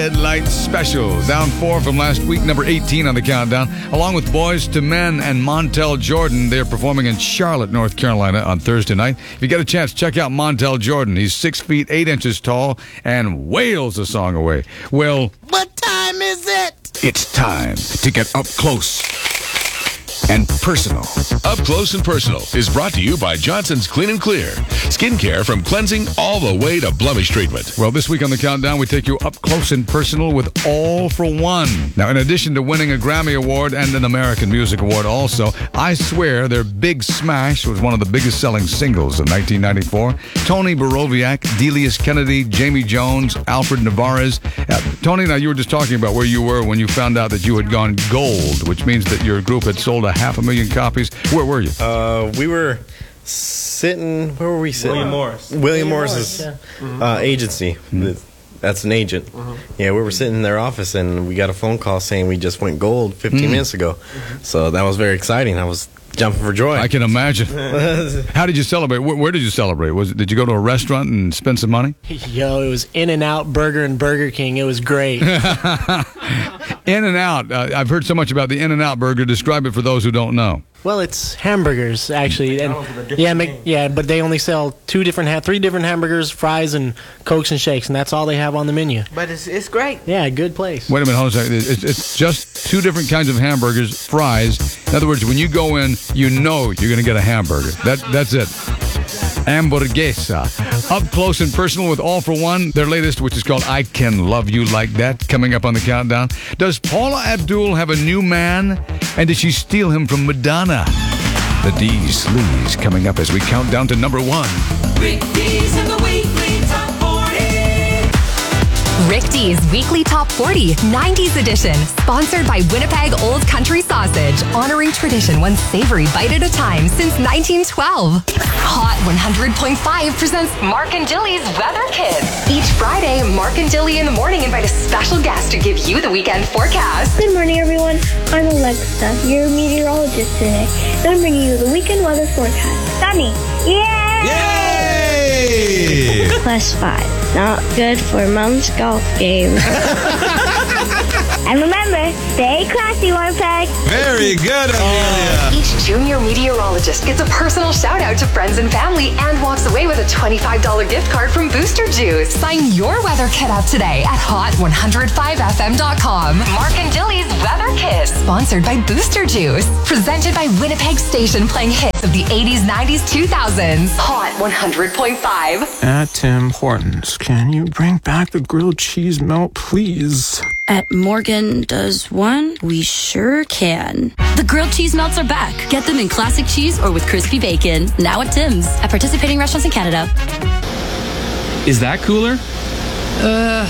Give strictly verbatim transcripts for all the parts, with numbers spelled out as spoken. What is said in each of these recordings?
Red Light Special. Down four from last week, number eighteen on the countdown. Along with Boys to Men and Montel Jordan, they're performing in Charlotte, North Carolina on Thursday night. If you get a chance, check out Montel Jordan. He's six feet eight inches tall and wails a song away. Well, what time is it? It's time to get up close and personal. Up Close and Personal is brought to you by Johnson's Clean and Clear. Skincare from cleansing all the way to blemish treatment. Well, this week on the countdown, we take you up close and personal with All for One. Now, in addition to winning a Grammy Award and an American Music Award also, I Swear, their big smash was one of the biggest selling singles of nineteen ninety-four. Tony Borowiak, Delius Kennedy, Jamie Jones, Alfred Navarez. Uh, Tony, now you were just talking about where you were when you found out that you had gone gold, which means that your group had sold a half a million copies. Where were you? Uh, we were sitting. Where were we sitting? William Morris. William, William Morris's Morris, yeah. mm-hmm. uh, agency. Mm-hmm. That's an agent. Mm-hmm. Yeah, we were sitting in their office and we got a phone call saying we just went gold fifteen mm-hmm. minutes ago. Mm-hmm. So that was very exciting. I was jumping for joy. I can imagine. How did you celebrate? Where, where did you celebrate? Was it, did you go to a restaurant and spend some money? Yo, it was In-N-Out Burger and Burger King. It was great. In-N-Out. Uh, I've heard so much about the In-N-Out burger. Describe it for those who don't know. Well, it's hamburgers, actually. And yeah, make, yeah, but they only sell two different, ha- three different hamburgers, fries, and Cokes and shakes, and that's all they have on the menu. But it's it's great. Yeah, good place. Wait a minute, hold on a second. It's, it's just two different kinds of hamburgers, fries. In other words, when you go in, you know you're going to get a hamburger. That That's it. Hamburguesa. Up close and personal with All for One, their latest, which is called I Can Love You Like That, coming up on the countdown. Does Paula Abdul have a new man? And did she steal him from Madonna? The D's Sleaze coming up as we count down to number one. Rick D's in the weekly top forty. Rick D's Weekly Top forty, nineties edition. Sponsored by Winnipeg Old Country Sausage. Honoring tradition one savory bite at a time since nineteen twelve. Hot one hundred point five presents Mark and Dilly's Weather Kids. Each Friday, Mark and Dilly in the morning invite a special guest to give you the weekend forecast. Good morning, everyone. I'm Alexa, your meteorologist today. And I'm bringing you the weekend weather forecast. Sunny. Yay! Yay! Plus five. Not good for Mom's golf game. And remember, stay classy, Winnipeg. Very good, Amelia. Each junior meteorologist gets a personal shout out to friends and family and walks away with a twenty-five dollars gift card from Booster Juice. Sign your weather kit up today at hot one oh five f m dot com. Mark and Dilly's Weather Kit, sponsored by Booster Juice. Presented by Winnipeg Station, playing hits of the eighties, nineties, two thousands. Hot one hundred point five. At Tim Hortons, can you bring back the grilled cheese melt, please? At Morgan Does One, we sure can. The grilled cheese melts are back. Get them in classic cheese or with crispy bacon. Now at Tim's. At participating restaurants in Canada. Is that cooler? Uh.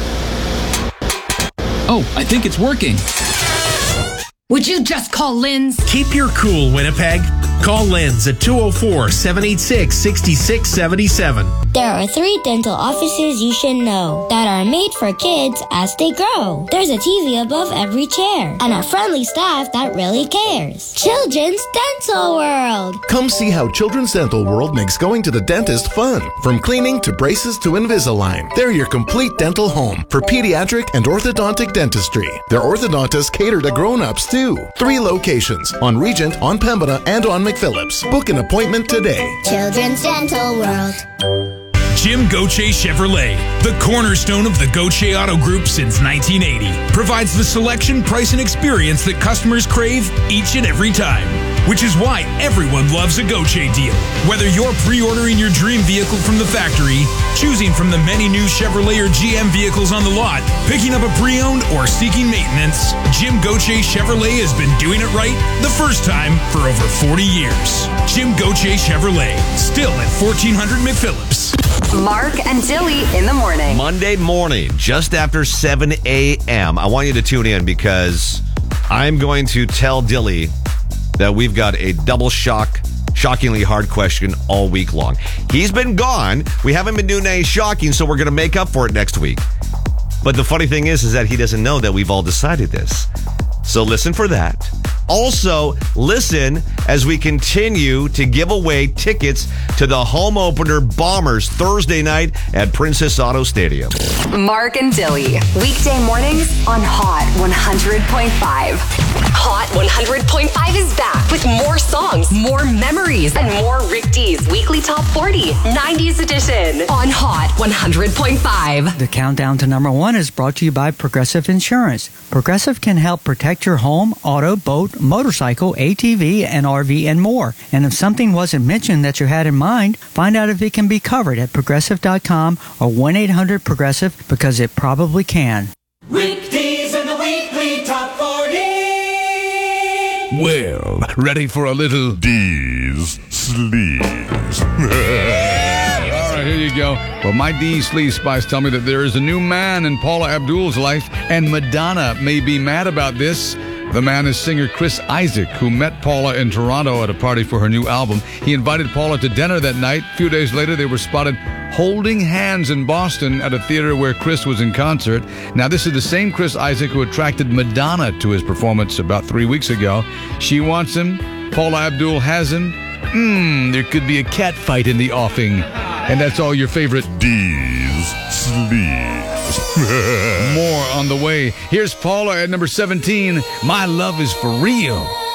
Oh, I think it's working. Would you just call Lynn's? Keep your cool, Winnipeg. Call Lynn's at two oh four, seven eight six, six six seven seven. There are three dental offices you should know that are made for kids as they grow. There's a T V above every chair and a friendly staff that really cares. Children's Dental World. Come see how Children's Dental World makes going to the dentist fun. From cleaning to braces to Invisalign, they're your complete dental home for pediatric and orthodontic dentistry. Their orthodontists cater to grown-ups too. Three locations on Regent, on Pembina, and on McPhillips. Book an appointment today. Children's Dental World. Jim Gauthier Chevrolet, the cornerstone of the Gauthier Auto Group since nineteen eighty, provides the selection, price, and experience that customers crave each and every time. Which is why everyone loves a Gauthier deal. Whether you're pre-ordering your dream vehicle from the factory, choosing from the many new Chevrolet or G M vehicles on the lot, picking up a pre-owned, or seeking maintenance, Jim Gauthier Chevrolet has been doing it right the first time for over forty years. Jim Gauthier Chevrolet, still at fourteen hundred McPhillips. Mark and Dilly in the morning. Monday morning, just after seven a.m. I want you to tune in because I'm going to tell Dilly that we've got a double shock, shockingly hard question all week long. He's been gone. We haven't been doing any shocking, so we're going to make up for it next week. But the funny thing is, is that he doesn't know that we've all decided this. So listen for that. Also, listen as we continue to give away tickets to the home opener Bombers Thursday night at Princess Auto Stadium. Mark and Dilly. Weekday mornings on Hot one hundred point five. Hot one hundred point five is back with more songs, more memories, and more Rick D's Weekly Top forty nineties edition on Hot one hundred point five. The countdown to number one is brought to you by Progressive Insurance. Progressive can help protect your home, auto, boat, motorcycle, A T V, and R V, and more. And if something wasn't mentioned that you had in mind, find out if it can be covered at progressive dot com or one eight hundred progressive, because it probably can. Rick D's in the Weekly Top forty. Well, ready for a little D's Sleaze. All right, here you go. Well, my D's Sleaze spies tell me that there is a new man in Paula Abdul's life, and Madonna may be mad about this. The man is singer Chris Isaak, who met Paula in Toronto at a party for her new album. He invited Paula to dinner that night. A few days later, they were spotted holding hands in Boston at a theater where Chris was in concert. Now, this is the same Chris Isaak who attracted Madonna to his performance about three weeks ago. She wants him. Paula Abdul has him. Mmm, there could be a cat fight in the offing. And that's all your favorite D's Sleaze. More on the way. Here's Paula at number seventeen. My Love Is For Real.